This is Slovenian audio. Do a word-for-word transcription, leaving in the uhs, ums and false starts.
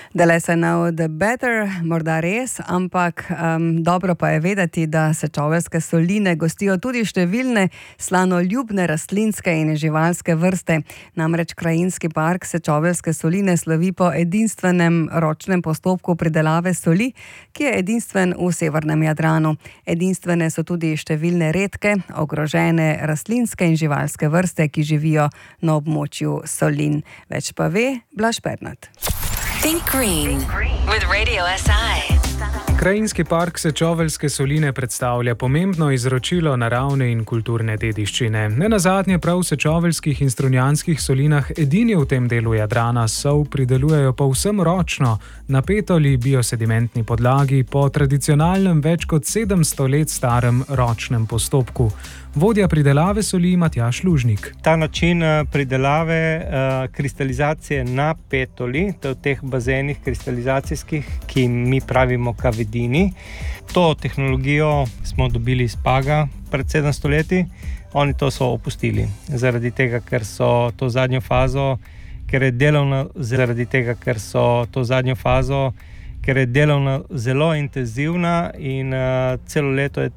The less I know, the better, morda res, ampak um, dobro pa je vedeti, da Sečoveljske soline gostijo tudi številne slanoljubne rastlinske in živalske vrste. Namreč Krajinski park Sečoveljske soline slovi po edinstvenem ročnem postopku pridelave soli, ki je edinstven v severnem Jadranu. Edinstvene so tudi številne redke, ogrožene rastlinske in živalske vrste, ki živijo na območju solin. Več pa ve Blaž Pernat. Think Green with Radio S I. Krajinski park Sečoveljske soline predstavlja pomembno izročilo naravne in kulturne dediščine. Nenazadnje prav v sečoveljskih in strunjanskih solinah edini v tem delu Jadrana sol pridelujejo povsem ročno, na petoli biosedimentni podlagi po tradicionalnem več kot sedemsto let starem ročnem postopku. Vodja pridelave soli Matjaž Lužnik. Ta način pridelave kristalizacije na petoli, to je v teh bazenih kristalizacijskih, ki mi pravimo kavidini. To tehnologijo smo dobili iz Paga pred sedemsto leti. Oni to so opustili, zaradi tega, ker so to zadnjo fazo, ker je delovna, zaradi tega, ker so to zadnjo fazo, ker je delovna zelo intenzivna in uh, celo leto je